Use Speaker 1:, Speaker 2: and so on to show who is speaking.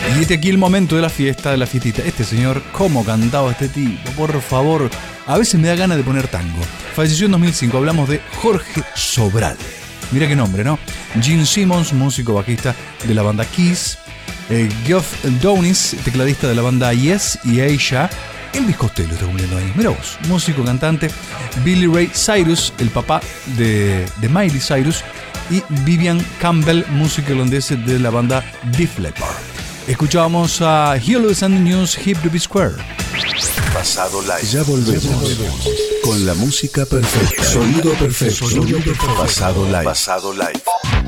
Speaker 1: Y este aquí el momento de la fiesta, de la fiestita. Este señor, cómo cantaba este tipo, por favor. A veces me da ganas de poner tango. Falleció en 2005, hablamos de Jorge Sobral. Mira qué nombre, ¿no? Gene Simmons, músico bajista de la banda Kiss. Geoff Downes, tecladista de la banda Yes y Aisha. Elvis Costello está cumpliendo años. Mira vos, músico, cantante. Billy Ray Cyrus, el papá de Miley Cyrus. Y Vivian Campbell, músico irlandesa de la banda Def Leppard. Escuchábamos a Heroes and News, Hip to Be Square.
Speaker 2: Pasado Live. Ya volvemos con la música perfecta. Sonido perfecto. Pasado Live. Pasado Live.